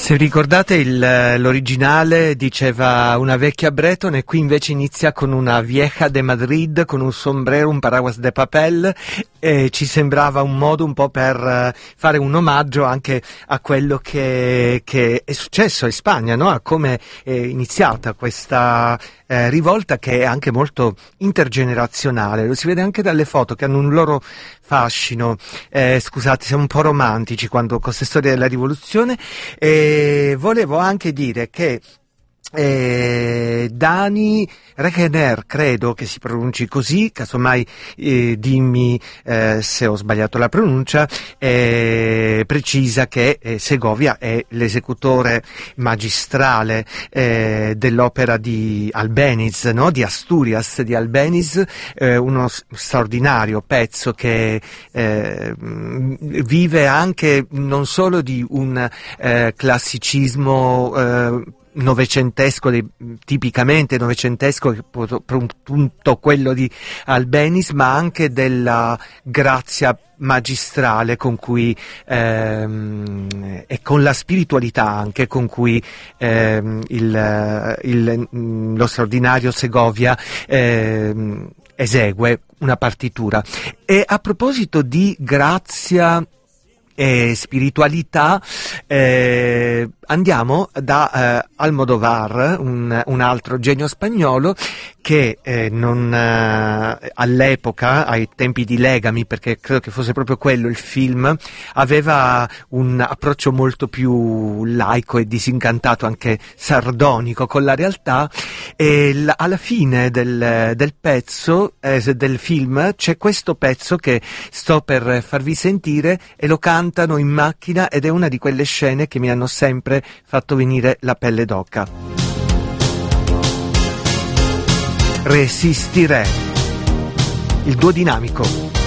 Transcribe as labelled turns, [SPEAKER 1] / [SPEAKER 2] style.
[SPEAKER 1] Se ricordate l'originale diceva una vecchia bretone, qui invece inizia con una vieja de Madrid con un sombrero, un paraguas de papel, e ci sembrava un modo un po' per fare un omaggio anche a quello che è successo in Spagna, no? A come è iniziata questa rivolta, che è anche molto intergenerazionale. Lo si vede anche dalle foto, che hanno un loro fascino. Scusate, siamo un po' romantici quando con queste storie della rivoluzione. Volevo anche dire che Dani Regener, credo che si pronunci così, casomai dimmi se ho sbagliato la pronuncia, precisa che Segovia è l'esecutore magistrale dell'opera di Albéniz, no? Di Asturias, di Albéniz, uno straordinario pezzo che vive anche non solo di un classicismo novecentesco, tipicamente novecentesco, appunto quello di Albéniz, ma anche della grazia magistrale con cui e con la spiritualità anche con cui lo straordinario Segovia esegue una partitura. E a proposito di grazia e spiritualità, andiamo da Almodóvar, un altro genio spagnolo che all'epoca, ai tempi di Legami, perché credo che fosse proprio quello il film, aveva un approccio molto più laico e disincantato, anche sardonico con la realtà, e alla fine del pezzo, del film, c'è questo pezzo che sto per farvi sentire, e lo cantano in macchina, ed è una di quelle scene che mi hanno sempre fatto venire la pelle d'oca. Resistiré, il duo dinamico.